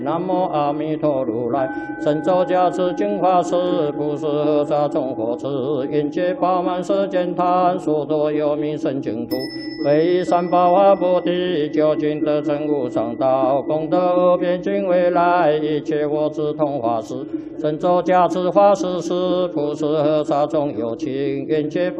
南无阿弥陀如来，神咒加持净法师，不是和沙众佛持，愿界饱满世间坛，所多有名圣净土，为三宝华菩提，究竟得成无上道，功德无边尽未来，一切我智同法师，神咒加持法师是，不是和沙众有情，愿界